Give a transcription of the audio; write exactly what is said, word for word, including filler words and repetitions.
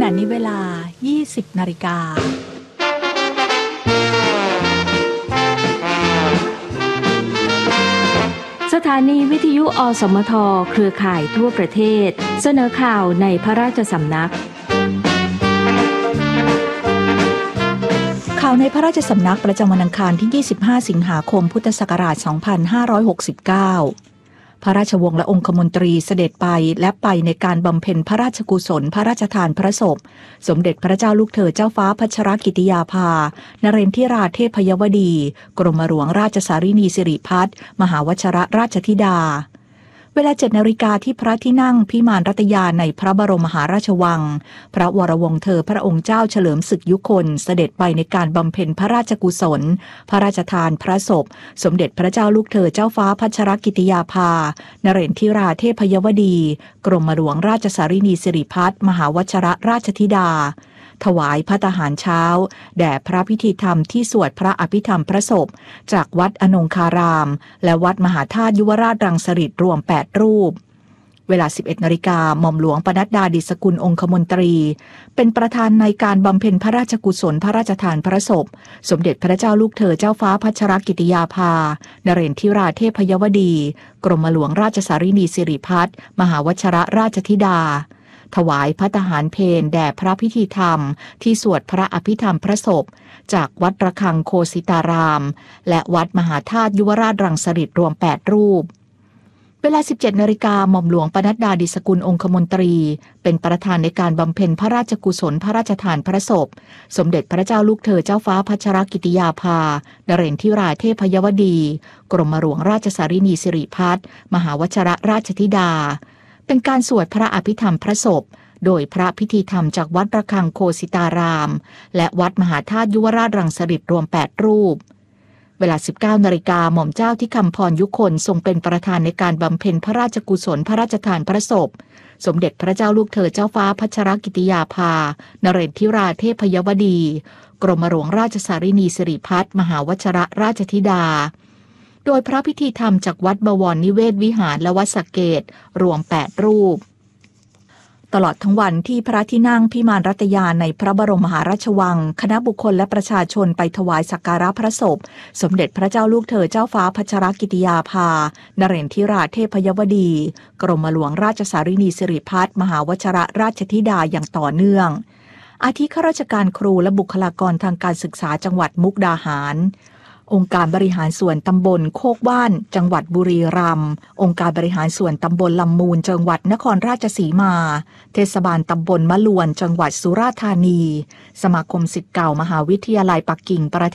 ณะนี้เวลา ยี่สิบ นาฬิกาสถานีวิทยุอสมทเครือข่ายทั่วประเทศเสนอข่าวในพระราชสำนักข่าวในพระราชสำนักประจำวันอังคารที่ ยี่สิบห้า สิงหาคม พุทธศักราช สองพันห้าร้อยหกสิบเก้า พระราชวงศ์และองคมนตรีเสด็จไปและไปในการบำเพ็ญพระราชกุศลพระราชทานพระศพสมเด็จพระเจ้าลูกเธอเจ้าฟ้าพัชรกิติยาภานเรนทิราเทพยวดีกรมหลวงราชสารินีสิริพัฒน์มหาวชิรราชธิดาเวลา เจ็ด นาฬิกาที่พระที่นั่งพิมานรัตยาในพระบรมมหาราชวังพระวรวงศ์เธอพระองค์เจ้าเฉลิมศึกยุคลเสด็จไปในการบำเพ็ญพระราชกุศลพระราชทานพระศพสมเด็จพระเจ้าลูกเธอเจ้าฟ้าพัชรกิติยาภานเรนทิราเทพยวดีกรมหลวงราชสารินีสิริพัฒน์มหาวชิรราชธิดาถวายภัตตาหารเช้าแด่พระพิธีธรรมที่สวดพระอภิธรรมพระศพจากวัดอนงคารามและวัดมหาธาตุยุวราชรังสฤษฎ์รวมแปดรูปเวลา สิบเอ็ด นาฬิกาหม่อมหลวงปนัดดาดิษกุลองคมนตรีเป็นประธานในการบำเพ็ญพระราชกุศลพระราชทานพระศพสมเด็จพระเจ้าลูกเธอเจ้าฟ้าพัชรกิติยาภานเรนทิราเทพยวดีกรมหลวงราชสารินีสิริพัฒน์มหาวชิรราชธิดาถวายภัตตาหารเพลแด่พระพิธีธรรมที่สวดพระอภิธรรมพระศพจากวัดระฆังโคสิตารามและวัดมหาธาตุยุวราชรังสฤษฎ์รวมแปดรูปเวลา สิบเจ็ด นาฬิกาหม่อมหลวงปนัดดาดิษกุลองคมนตรีเป็นประธานในการบำเพ็ญพระราชกุศลพระราชทานพระศพสมเด็จพระเจ้าลูกเธอเจ้าฟ้าพัชรกิติยาภานเรนทิราเทพยวดีกรมหลวงราชสารินีสิริพัฒน์มหาวชิรราชธิดาเป็นการสวดพระอภิธรรมพระศพโดยพระพิธีธรรมจากวัดระฆังโคสิตารามและวัดมหาธาตุยุวราชรังสฤษฎ์รวมแปดรูปเวลา สิบเก้า นาฬิกาหม่อมเจ้าที่คำพรยุคนทรงเป็นประธานในการบำเพ็ญพระราชกุศลพระราชทานพระศพสมเด็จพระเจ้าลูกเธอเจ้าฟ้าพัชรกิติยาภานเรนทิราเทพยวดีกรมหลวงราชสารินีสิริพัฒน์มหาวชิรราชธิดาโดยพระพิธีธรรมจากวัดบวรนิเวศวิหารและวัดสะเกษรวมแปดรูปตลอดทั้งวันที่พระที่นั่งพิมานรัตยาในพระบรมมหาราชวังคณะบุคคลและประชาชนไปถวายสักการะพระศพสมเด็จพระเจ้าลูกเธอเจ้าฟ้าพัชรกิติยาภานเรนทิราเทพยวดีกรมหลวงราชสารินีสิริพัฒน์มหาวชิรราชธิดาอย่างต่อเนื่องอาทิข้าราชการครูและบุคลากรทางการศึกษาจังหวัดมุกดาหารองค์การบริหารส่วนตำบลโคกว่านจังหวัดบุรีรัมย์องค์การบริหารส่วนตำบลลำมูลจังหวัดนครราชสีมาเทศบาลตำบลมะลวนจังหวัดสุราษฎร์ธานีสมาคมศิษย์เก่ามหาวิทยาลัยปักกิ่งประเทศ